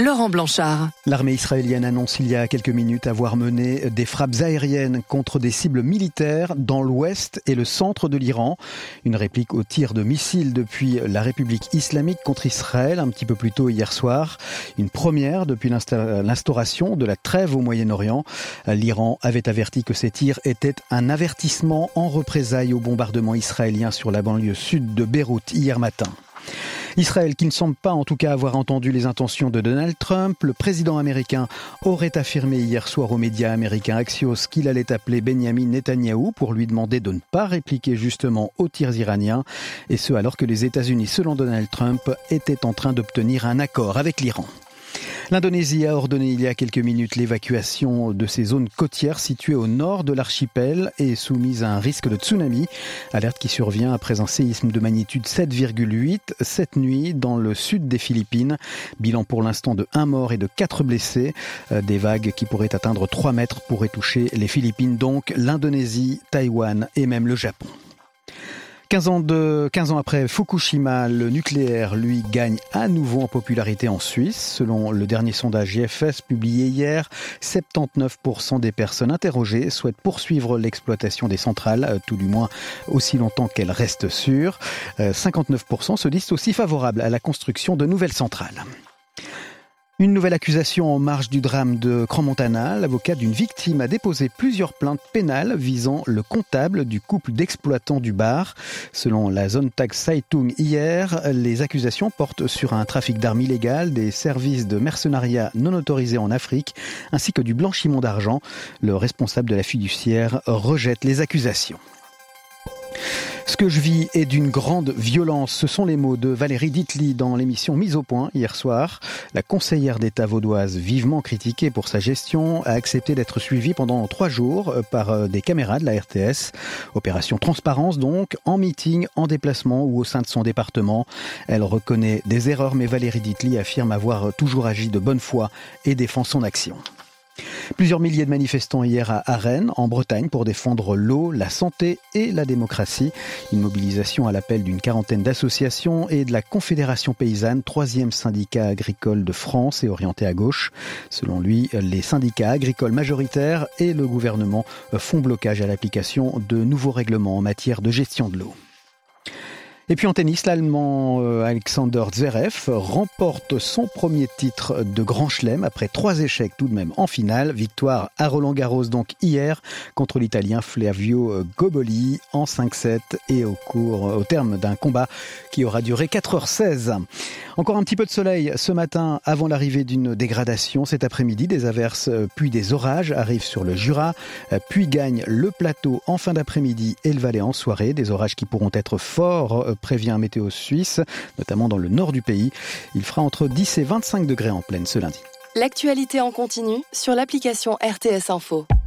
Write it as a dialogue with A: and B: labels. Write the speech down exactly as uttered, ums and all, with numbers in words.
A: Laurent Blanchard.
B: L'armée israélienne annonce il y a quelques minutes avoir mené des frappes aériennes contre des cibles militaires dans l'ouest et le centre de l'Iran. Une réplique au tir de missiles depuis la République islamique contre Israël un petit peu plus tôt hier soir. Une première depuis l'instauration de la trêve au Moyen-Orient. L'Iran avait averti que ces tirs étaient un avertissement en représailles au bombardement israélien sur la banlieue sud de Beyrouth hier matin. Israël, qui ne semble pas en tout cas avoir entendu les intentions de Donald Trump, le président américain aurait affirmé hier soir aux médias américains Axios qu'il allait appeler Benyamin Netanyahou pour lui demander de ne pas répliquer justement aux tirs iraniens, et ce alors que les États-Unis, selon Donald Trump, étaient en train d'obtenir un accord avec l'Iran. L'Indonésie a ordonné il y a quelques minutes l'évacuation de ces zones côtières situées au nord de l'archipel et soumises à un risque de tsunami. Alerte qui survient après un séisme de magnitude sept virgule huit cette nuit dans le sud des Philippines. Bilan pour l'instant de un mort et de quatre blessés. Des vagues qui pourraient atteindre trois mètres pourraient toucher les Philippines, donc l'Indonésie, Taïwan et même le Japon. quinze ans, de, quinze ans après Fukushima, le nucléaire, lui, gagne à nouveau en popularité en Suisse. Selon le dernier sondage I F S publié hier, soixante-dix-neuf pour cent des personnes interrogées souhaitent poursuivre l'exploitation des centrales, tout du moins aussi longtemps qu'elles restent sûres. cinquante-neuf pour cent se disent aussi favorables à la construction de nouvelles centrales. Une nouvelle accusation en marge du drame de Crans-Montana. L'avocat d'une victime a déposé plusieurs plaintes pénales visant le comptable du couple d'exploitants du bar. Selon la Sonntag Zeitung hier, les accusations portent sur un trafic d'armes illégales, des services de mercenariat non autorisés en Afrique, ainsi que du blanchiment d'argent. Le responsable de la fiduciaire rejette les accusations. Ce que je vis est d'une grande violence. Ce sont les mots de Valérie Ditli dans l'émission Mise au point hier soir. La conseillère d'État vaudoise, vivement critiquée pour sa gestion, a accepté d'être suivie pendant trois jours par des caméras de la R T S. Opération transparence donc, en meeting, en déplacement ou au sein de son département. Elle reconnaît des erreurs, mais Valérie Ditli affirme avoir toujours agi de bonne foi et défend son action. Plusieurs milliers de manifestants hier à Rennes, en Bretagne, pour défendre l'eau, la santé et la démocratie. Une mobilisation à l'appel d'une quarantaine d'associations et de la Confédération paysanne, troisième syndicat agricole de France et orienté à gauche. Selon lui, les syndicats agricoles majoritaires et le gouvernement font blocage à l'application de nouveaux règlements en matière de gestion de l'eau. Et puis en tennis, l'Allemand Alexander Zverev remporte son premier titre de Grand Chelem après trois échecs tout de même en finale. Victoire à Roland-Garros donc hier contre l'Italien Flavio Goboli en cinq sept et au, cours, au terme d'un combat qui aura duré quatre heures seize. Encore un petit peu de soleil ce matin avant l'arrivée d'une dégradation. Cet après-midi, des averses puis des orages arrivent sur le Jura, puis gagnent le plateau en fin d'après-midi et le Valais en soirée. Des orages qui pourront être forts, prévient Météo Suisse, notamment dans le nord du pays. Il fera entre dix et vingt-cinq degrés en pleine ce lundi.
A: L'actualité en continu sur l'application R T S Info.